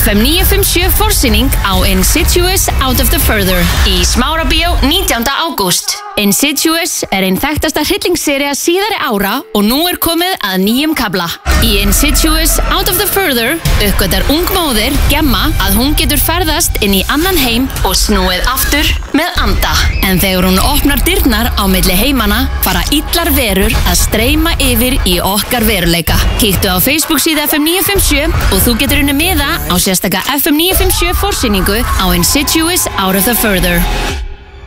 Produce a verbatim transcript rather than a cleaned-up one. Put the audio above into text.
F M níu fimm sjö forsýning á Insidious Out of the Further í Smárabíó nítjánda ágúst. Insidious er ein þekktasta hryllingssería síðari ára og nú er komið að nýjum kafla. Í Insidious Out of the Further uppgötar ung móðir, Gemma, að hún getur ferðast inn í annan heim og snúið aftur með anda. En þegar hún opnar dyrnar á milli heimana fara illar verur að streyma yfir í okkar veruleika. Kíktu á Facebook síðu F M níu fimm sjö og þú getur unnið miða á sérstaka F M níu fimm sjö forsýningu á Insidious Out of the Further.